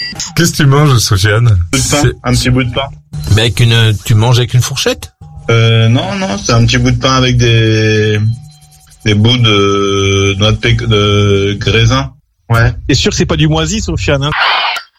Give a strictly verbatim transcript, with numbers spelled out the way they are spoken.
Qu'est-ce que tu manges, Sofiane? Un bout de pain, C'est- un petit bout de pain. Mais avec une, tu manges avec une fourchette? Euh, non, non, c'est un petit bout de pain avec des, des bouts de noix de, péc... de graisin. Ouais. T'es sûr que c'est pas du moisi, Sofiane, hein?